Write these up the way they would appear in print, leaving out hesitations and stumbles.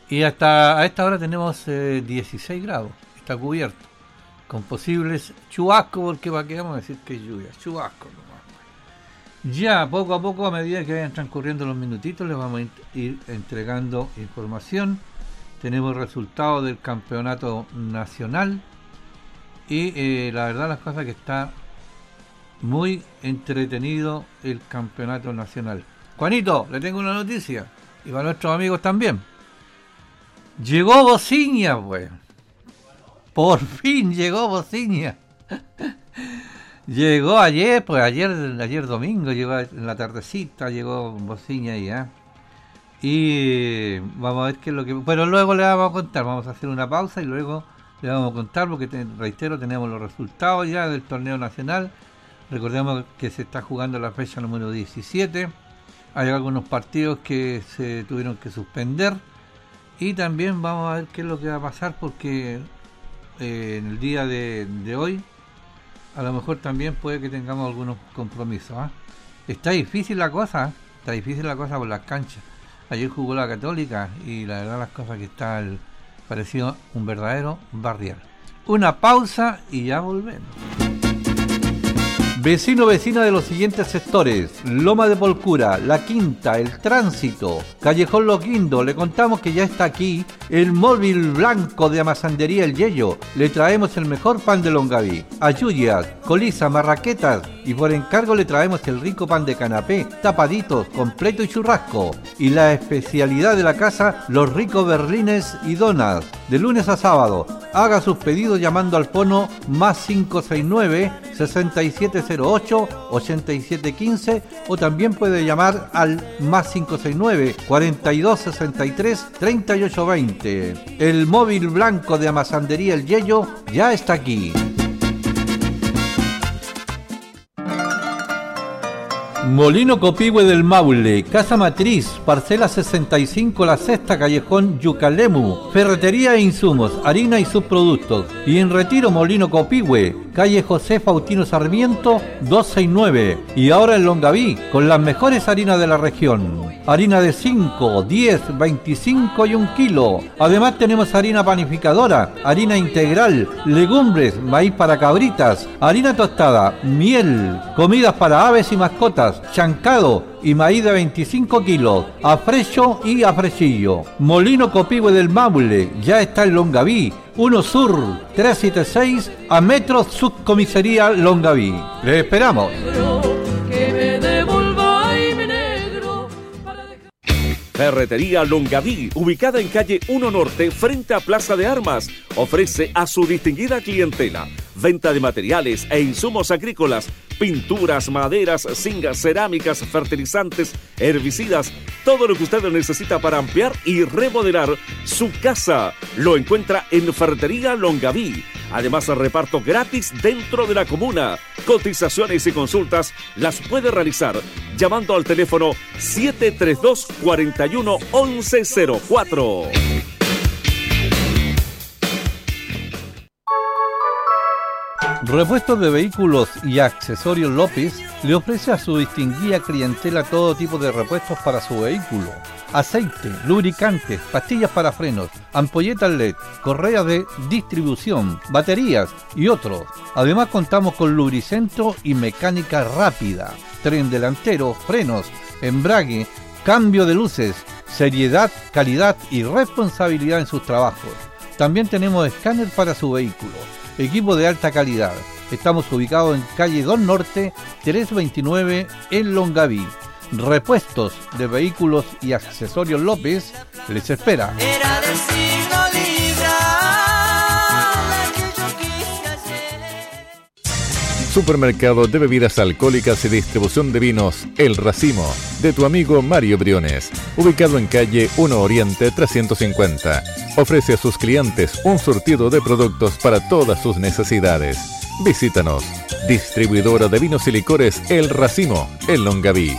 Y hasta a esta hora tenemos 16 grados, está cubierto, con posibles chubascos, porque para qué vamos a decir que es lluvia, chubascos nomás. Ya, poco a poco, a medida que vayan transcurriendo los minutitos, les vamos a ir entregando información. Tenemos resultados del campeonato nacional y la verdad las cosas que está muy entretenido el campeonato nacional. Juanito, le tengo una noticia, y para nuestros amigos también. Llegó Bociña, pues. Por fin llegó Bociña. Llegó ayer, pues ayer domingo, llegó en la tardecita, llegó Bociña ahí, ¿eh? Y vamos a ver qué es lo que... Bueno, luego le vamos a contar, vamos a hacer una pausa y luego le vamos a contar, porque reitero, tenemos los resultados ya del torneo nacional. Recordemos que se está jugando la fecha número 17. Hay algunos partidos que se tuvieron que suspender. Y también vamos a ver qué es lo que va a pasar, porque en el día de hoy a lo mejor también puede que tengamos algunos compromisos, ¿eh? Está difícil la cosa por las canchas. Ayer jugó la Católica y la verdad las cosas que está parecido un verdadero barrial. Una pausa y ya volvemos. Vecina de los siguientes sectores: Loma de Polcura, La Quinta, El Tránsito, Callejón Los Guindos. Le contamos que ya está aquí el móvil blanco de Amasandería El Yello. Le traemos el mejor pan de Longaví, ayuyas, coliza, marraquetas, y por encargo le traemos el rico pan de canapé, tapaditos, completo y churrasco. Y la especialidad de la casa, los ricos berlines y donas, de lunes a sábado. Haga sus pedidos llamando al fono más 569-6708-8715, o también puede llamar al más 569-4263-3820. El móvil blanco de Amasandería El Yello ya está aquí. Molino Copihue del Maule, Casa Matriz, parcela 65, La Sexta, Callejón Yucalemu, ferretería e insumos, harina y subproductos. Y en Retiro, Molino Copihue, calle José Faustino Sarmiento 269. Y ahora en Longaví, con las mejores harinas de la región. Harina de 5, 10, 25 y 1 kilo. Además tenemos harina panificadora, harina integral, legumbres, maíz para cabritas, harina tostada, miel, comidas para aves y mascotas, chancado y maíz de 25 kilos, afrecho y afrechillo. Molino Copihue del Maule ya está en Longaví, 1 Sur 376, a metros Subcomisaría Longaví. Les esperamos. Ferretería Longaví, ubicada en calle 1 Norte, frente a Plaza de Armas, ofrece a su distinguida clientela venta de materiales e insumos agrícolas, pinturas, maderas, zingas, cerámicas, fertilizantes, herbicidas, todo lo que usted necesita para ampliar y remodelar su casa. Lo encuentra en Ferretería Longaví. Además, reparto gratis dentro de la comuna. Cotizaciones y consultas las puede realizar llamando al teléfono 732-41-1104. Repuestos de Vehículos y Accesorios López le ofrece a su distinguida clientela todo tipo de repuestos para su vehículo: aceite, lubricantes, pastillas para frenos, ampolletas LED, correas de distribución, baterías y otros. Además contamos con lubricentro y mecánica rápida, tren delantero, frenos, embrague, cambio de luces, seriedad, calidad y responsabilidad en sus trabajos. También tenemos escáner para su vehículo, equipo de alta calidad. Estamos ubicados en calle 2 Norte 329 en Longaví. Repuestos de Vehículos y Accesorios López les espera. Era del signo Libra, la que yo quise hacer. Supermercado de bebidas alcohólicas y distribución de vinos El Racimo, de tu amigo Mario Briones, ubicado en calle 1 Oriente 350. Ofrece a sus clientes un surtido de productos para todas sus necesidades. Visítanos. Distribuidora de vinos y licores El Racimo, en Longaví.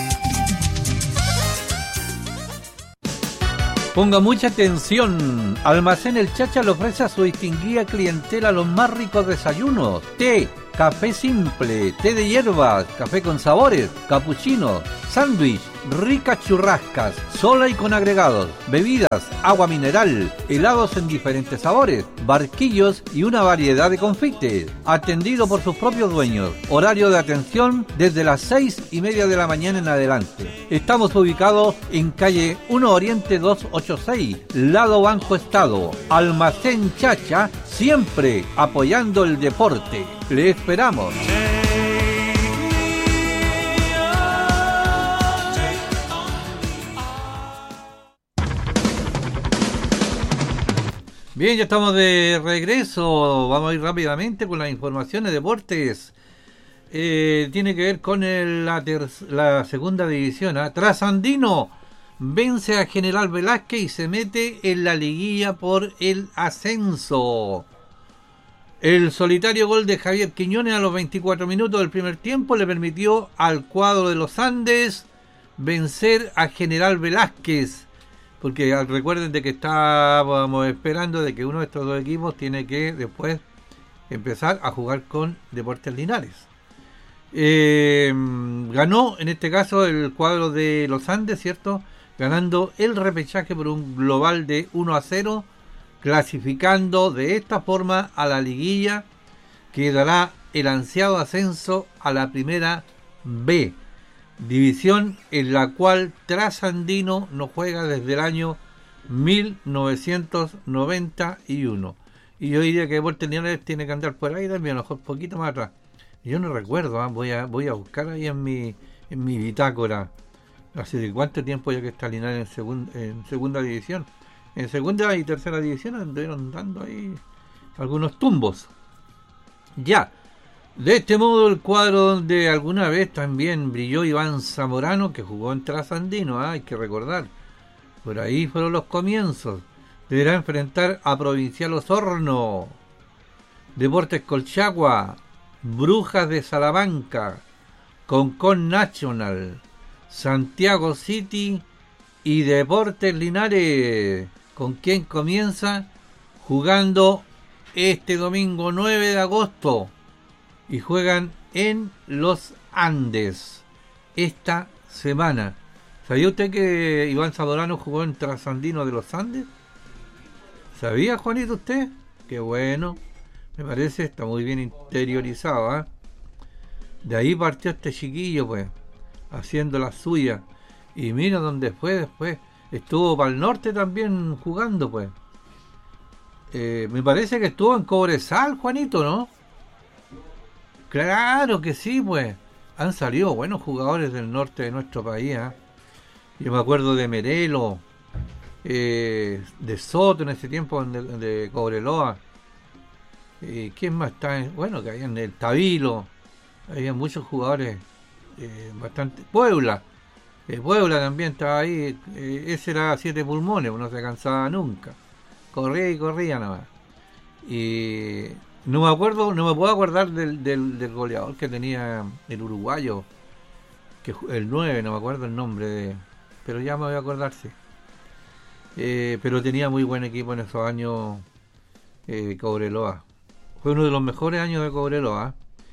Ponga mucha atención. Almacén El Chacha le ofrece a su distinguida clientela los más ricos desayunos: té, café simple, té de hierbas, café con sabores, capuchinos, sándwich, Ricas churrascas, sola y con agregados, bebidas, agua mineral, helados en diferentes sabores, barquillos y una variedad de confites. Atendido por sus propios dueños. Horario de atención desde las 6:30 de la mañana en adelante. Estamos ubicados en calle 1 Oriente 286, lado Banco Estado. Almacén Chacha, siempre apoyando el deporte. Le esperamos. Bien, ya estamos de regreso. Vamos a ir rápidamente con las informaciones de deportes. Tiene que ver con la segunda división. Trasandino vence a General Velázquez y se mete en la liguilla por el ascenso. El solitario gol de Javier Quiñones a los 24 minutos del primer tiempo le permitió al cuadro de los Andes vencer a General Velázquez. Porque recuerden de que estábamos esperando de que uno de estos dos equipos tiene que después empezar a jugar con Deportes Linares. Ganó en este caso el cuadro de los Andes, ¿cierto? Ganando el repechaje por un global de 1-0, clasificando de esta forma a la liguilla que dará el ansiado ascenso a la primera B. División en la cual Trasandino no juega desde el año 1991. Y yo diría que Deportes Linares tiene que andar por ahí también, a lo mejor un poquito más atrás. Yo no recuerdo, voy a buscar ahí en mi bitácora. Hace de cuánto tiempo ya que está Linares en segunda división. En segunda y tercera división anduvieron dando ahí algunos tumbos. Ya. De este modo, el cuadro donde alguna vez también brilló Iván Zamorano, que jugó en Trasandino, hay que recordar. Por ahí fueron los comienzos. Deberá enfrentar a Provincial Osorno, Deportes Colchagua, Brujas de Salamanca, Concón Nacional, Santiago City y Deportes Linares. ¿Con quién comienza? Jugando este domingo 9 de agosto. Y juegan en los Andes esta semana. ¿Sabía usted que Iván Zamorano jugó en Trasandino de los Andes? ¿Sabía, Juanito, usted? Qué bueno. Me parece, está muy bien interiorizado, ¿eh? De ahí partió este chiquillo, pues, haciendo la suya. Y mira dónde fue después. Estuvo para el norte también jugando, pues. Me parece que estuvo en Cobresal, Juanito, ¿no? Claro que sí, pues. Han salido buenos jugadores del norte de nuestro país, ¿eh? Yo me acuerdo de Merelo, de Soto en ese tiempo, de Cobreloa. ¿Quién más está? Bueno, que había en el Tabilo. Había muchos jugadores, bastante. Puebla también estaba ahí. Ese era 7 pulmones, no se cansaba nunca. Corría y corría nada más. Y no me puedo acordar del goleador que tenía el uruguayo, que el 9, no me acuerdo el nombre pero ya me voy a acordarse. Pero tenía muy buen equipo en esos años, Cobreloa. Fue uno de los mejores años de Cobreloa.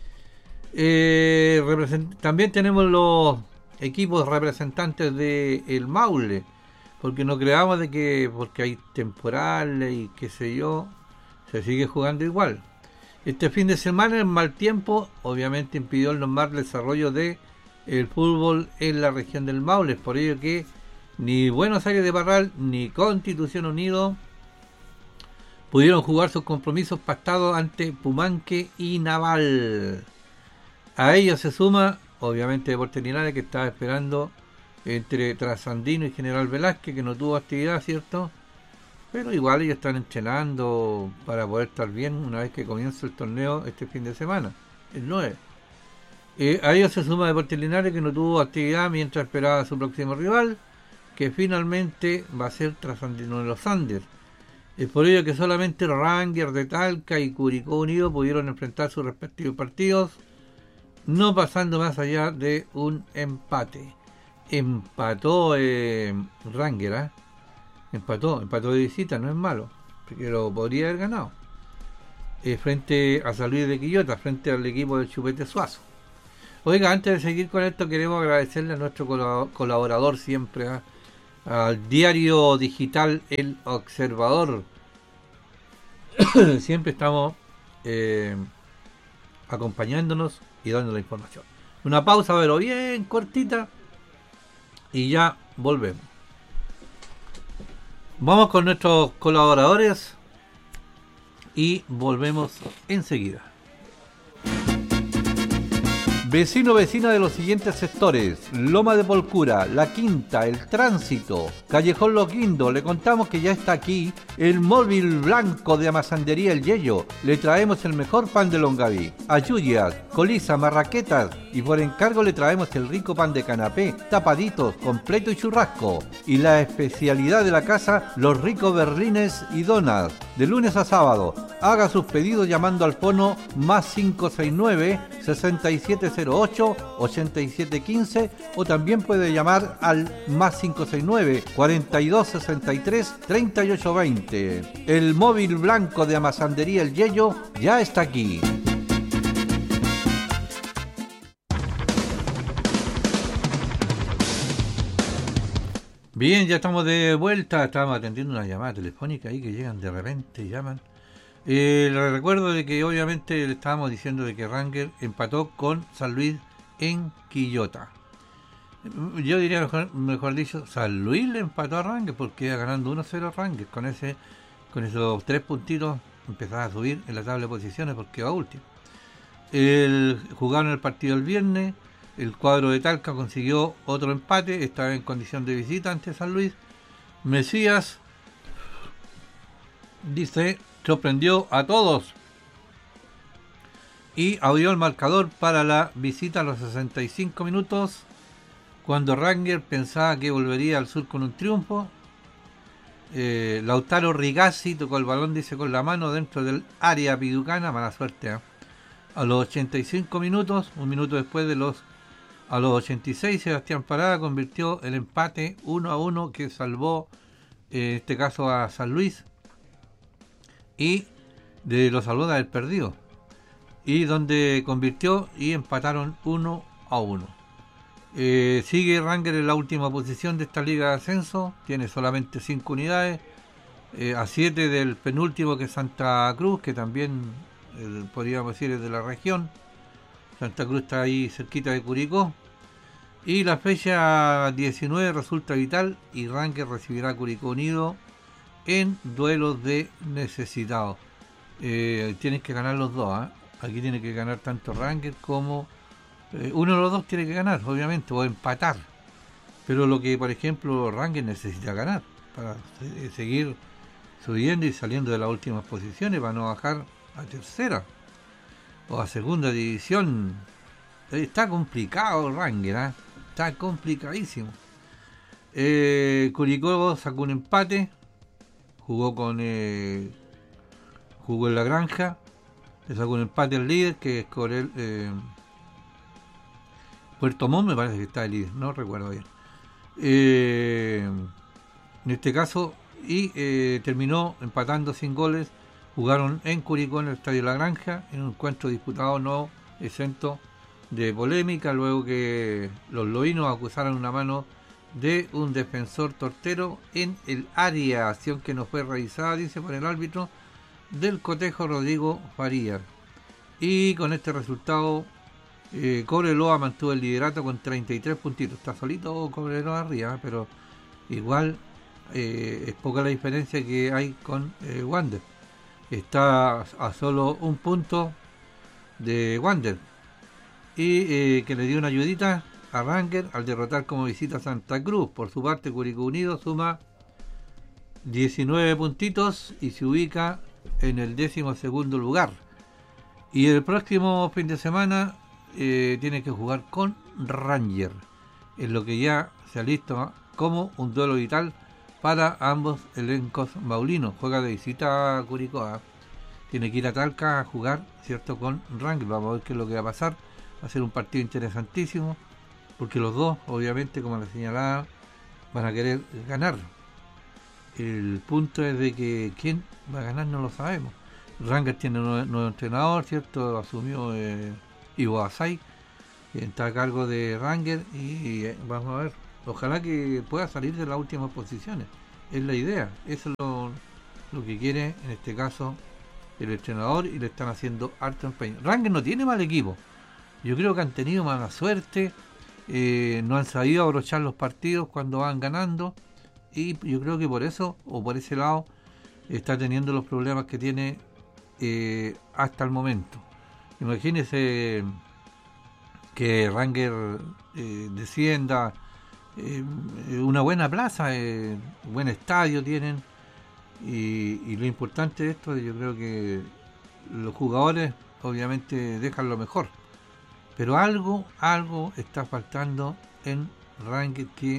También tenemos los equipos representantes de el Maule, porque no creamos de que porque hay temporales y qué sé yo, se sigue jugando igual. Este fin de semana el mal tiempo obviamente impidió el normal desarrollo de el fútbol en la región del Maule. Es por ello que ni Buenos Aires de Parral ni Constitución Unido pudieron jugar sus compromisos pactados ante Pumanque y Naval. A ello se suma obviamente Deportes Linares, que estaba esperando entre Trasandino y General Velázquez, que no tuvo actividad, ¿cierto? Pero igual ellos están entrenando para poder estar bien una vez que comience el torneo este fin de semana, el 9. A ellos se suma Deportes Linares, que no tuvo actividad mientras esperaba a su próximo rival, que finalmente va a ser Trasandino de los Andes. Es por ello que solamente Rangers de Talca y Curicó Unido pudieron enfrentar sus respectivos partidos, no pasando más allá de un empate. Empató Rangers, ¿eh? Empató de visita, no es malo, porque lo podría haber ganado. Frente a San Luis de Quillota, frente al equipo del Chupete Suazo. Oiga, antes de seguir con esto, queremos agradecerle a nuestro colaborador siempre, al diario digital El Observador. Siempre estamos acompañándonos y dando la información. Una pausa, pero bien cortita, y ya volvemos. Vamos con nuestros colaboradores y volvemos enseguida. Vecina de los siguientes sectores: Loma de Polcura, La Quinta, El Tránsito, Callejón Los Guindos. Le contamos que ya está aquí el móvil blanco de Amasandería El Yello. Le traemos el mejor pan de Longaví, ayuyas, colisa, marraquetas, y por encargo le traemos el rico pan de canapé, tapaditos, completo y churrasco. Y la especialidad de la casa, los ricos berlines y donas, de lunes a sábado. Haga sus pedidos llamando al fono más 569 6708-8715, o también puede llamar al más 569-4263-3820. El móvil blanco de Amasandería El Yello ya está aquí. Bien, ya estamos de vuelta. Estábamos atendiendo una llamada telefónica ahí que llegan de repente, llaman. Les recuerdo de que obviamente le estábamos diciendo de que Rangers empató con San Luis en Quillota. Yo diría, mejor dicho, San Luis le empató a Rangers porque iba ganando 1-0 Rangers. Con esos 3 puntitos empezaba a subir en la tabla de posiciones porque va último. Jugaron el partido el viernes. El cuadro de Talca consiguió otro empate, esta vez en condición de visita ante San Luis. Mesías dice: sorprendió a todos y abrió el marcador para la visita a los 65 minutos, cuando Rangers pensaba que volvería al sur con un triunfo. Lautaro Rigazzi tocó el balón, dice, con la mano dentro del área piducana. Mala suerte, ¿eh? A los 85 minutos, un minuto después a los 86, Sebastián Parada convirtió el empate 1-1 que salvó, en este caso, a San Luis, y de lo salvó de haber perdido, y donde convirtió y empataron 1-1. Sigue Rangers en la última posición de esta liga de ascenso, tiene solamente 5 unidades, a 7 del penúltimo, que es Santa Cruz, que también podríamos decir es de la región. Santa Cruz está ahí cerquita de Curicó, y la fecha 19 resulta vital y Rangers recibirá a Curicó Unido en duelos de necesitados. Tienen que ganar los dos, ¿eh? Aquí tiene que ganar tanto Rangers como uno de los dos tiene que ganar, obviamente, o empatar. Pero lo que, por ejemplo, Rangers necesita ganar para seguir subiendo y saliendo de las últimas posiciones, para no bajar a tercera o a segunda división. Está complicado Rangers, ¿eh? Está complicadísimo. Curicó sacó un empate. Jugó en la Granja, le sacó un empate al líder, que es Corel, Puerto Montt, me parece que está el líder, no recuerdo bien. En este caso, y terminó empatando sin goles. Jugaron en Curicó, en el Estadio La Granja, en un encuentro disputado no exento de polémica, luego que los loínos acusaron una mano de un defensor tortero en el área, acción que no fue revisada, dice, por el árbitro del cotejo Rodrigo Farías. Y con este resultado, Cobreloa mantuvo el liderato con 33 puntitos. Está solito Cobreloa arriba, pero igual es poca la diferencia que hay con Wander. Está a solo un punto de Wander, y que le dio una ayudita a Rangers al derrotar como visita a Santa Cruz. Por su parte, Curicó Unido suma 19 puntitos y se ubica en el 12º lugar. Y el próximo fin de semana tiene que jugar con Rangers, en lo que ya se alista como un duelo vital para ambos elencos maulinos. Juega de visita a Curicó, ¿eh? Tiene que ir a Talca a jugar, ¿cierto?, con Rangers. Vamos a ver qué es lo que va a pasar. Va a ser un partido interesantísimo, porque los dos, obviamente, como les señalaba, van a querer ganar. El punto es de que quién va a ganar no lo sabemos. Rangers tiene un nuevo entrenador, ¿cierto? Asumió Ivo Asai, que está a cargo de Ranger, y vamos a ver, ojalá que pueda salir de las últimas posiciones. Es la idea, eso es lo que quiere en este caso el entrenador, y le están haciendo harto empeño. Ranger no tiene mal equipo, yo creo que han tenido mala suerte, no han sabido abrochar los partidos cuando van ganando, y yo creo que por eso, o por ese lado, está teniendo los problemas que tiene hasta el momento. Imagínese que Ranger descienda, una buena plaza, buen estadio tienen, y lo importante de esto, yo creo que los jugadores obviamente dejan lo mejor, pero algo está faltando en Ranger, que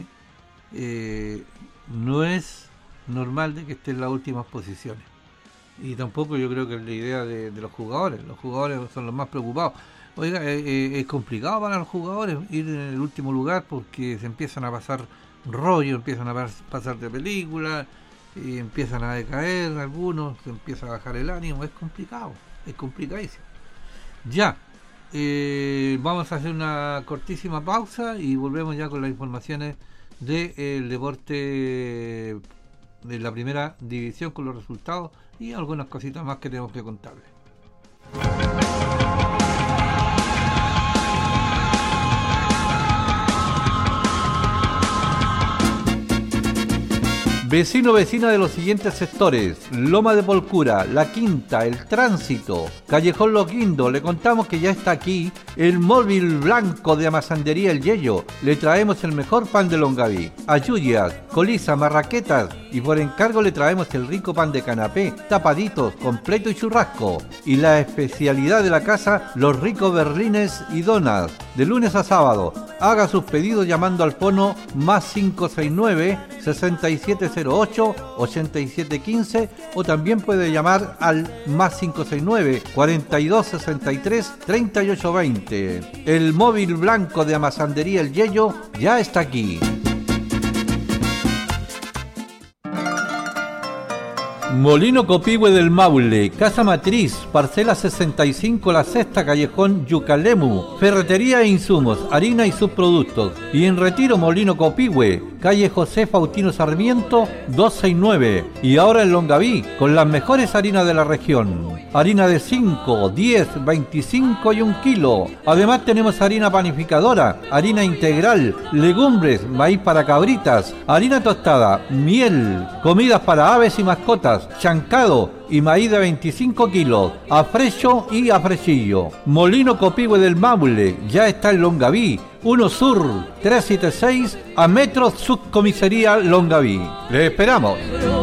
no es normal de que esté en las últimas posiciones, y tampoco yo creo que es la idea de los jugadores son los más preocupados. Oiga, es complicado para los jugadores ir en el último lugar, porque se empiezan a pasar rollo, empiezan a pasar de película, y empiezan a decaer algunos, se empieza a bajar el ánimo, es complicado, es complicadísimo. Ya, vamos a hacer una cortísima pausa y volvemos ya con las informaciones del deporte de la primera división, con los resultados y algunas cositas más que tenemos que contarles. Vecina de los siguientes sectores: Loma de Polcura, La Quinta, El Tránsito, Callejón Loquindo. Le contamos que ya está aquí el móvil blanco de Amasandería El Yello. Le traemos el mejor pan de Longaví, ayuyas, colisa, marraquetas, y por encargo le traemos el rico pan de canapé, tapaditos, completo y churrasco. Y la especialidad de la casa, los ricos berlines y donas, de lunes a sábado. Haga sus pedidos llamando al fono más 569-6708-8715, o también puede llamar al más 569-4263-3820. El móvil blanco de Amasandería El Yello ya está aquí. Molino Copihue del Maule, Casa Matriz, parcela 65, La Sexta, Callejón Yucalemu, Ferretería e Insumos, harina y subproductos. Y en Retiro, Molino Copihue, calle José Faustino Sarmiento 269. Y ahora en Longaví, con las mejores harinas de la región. Harina de 5, 10, 25 y 1 kilo. Además tenemos harina panificadora, harina integral, legumbres, maíz para cabritas, harina tostada, miel, comidas para aves y mascotas, chancado y maíz de 25 kilos, a frecho y a frechillo. Molino Copihue del Maule ya está en Longaví, 1 Sur 376, a metros Subcomisaría Longaví. ¡Les esperamos!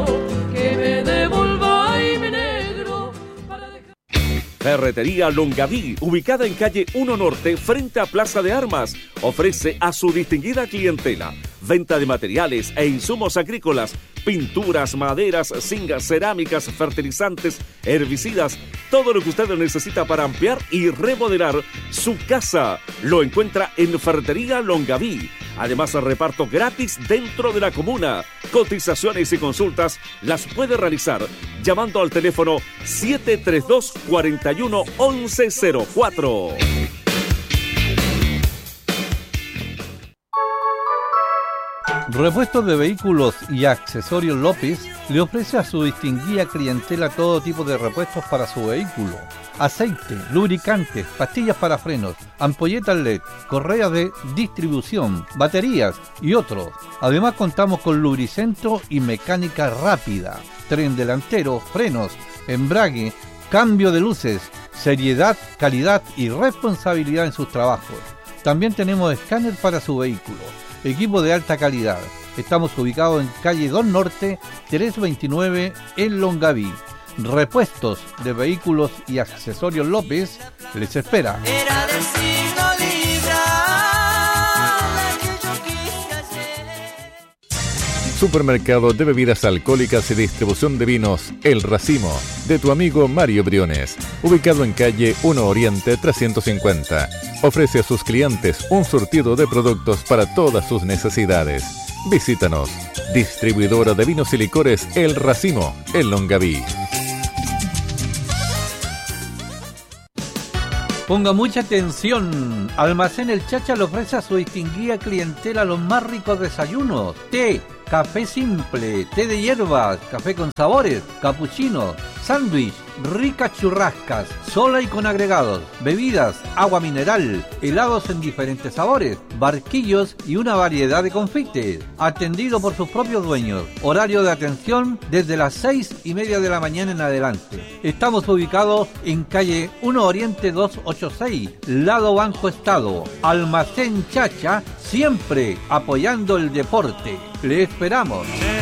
Ferretería Longaví, ubicada en calle 1 Norte, frente a Plaza de Armas, ofrece a su distinguida clientela venta de materiales e insumos agrícolas, pinturas, maderas, zingas, cerámicas, fertilizantes, herbicidas, todo lo que usted necesita para ampliar y remodelar su casa. Lo encuentra en Ferretería Longaví. Además, reparto gratis dentro de la comuna. Cotizaciones y consultas las puede realizar llamando al teléfono 732-41-1104. Repuestos de Vehículos y Accesorios López le ofrece a su distinguida clientela todo tipo de repuestos para su vehículo: aceite, lubricantes, pastillas para frenos, ampolletas LED, correas de distribución, baterías y otros. Además contamos con lubricentro y mecánica rápida, tren delantero, frenos, embrague, cambio de luces, seriedad, calidad y responsabilidad en sus trabajos. También tenemos escáner para su vehículo, equipo de alta calidad. Estamos ubicados en calle 2 Norte 329 en Longaví. Repuestos de Vehículos y Accesorios López les espera. Era del signo Libra la que yo quise hacer. Supermercado de bebidas alcohólicas y distribución de vinos El Racimo, de tu amigo Mario Briones, ubicado en calle 1 Oriente 350. Ofrece a sus clientes un surtido de productos para todas sus necesidades. Visítanos. Distribuidora de vinos y licores El Racimo, en Longaví. Ponga mucha atención. Almacén El Chacha le ofrece a su distinguida clientela los más ricos desayunos. Té, café simple, té de hierbas, café con sabores, capuchino, sándwich, ricas churrascas, sola y con agregados, bebidas, agua mineral, helados en diferentes sabores, barquillos y una variedad de confites. Atendido por sus propios dueños. Horario de atención desde las 6:30 de la mañana en adelante. Estamos ubicados en calle 1 Oriente 286, lado Banco Estado. Almacén Chacha, siempre apoyando el deporte. Le esperamos.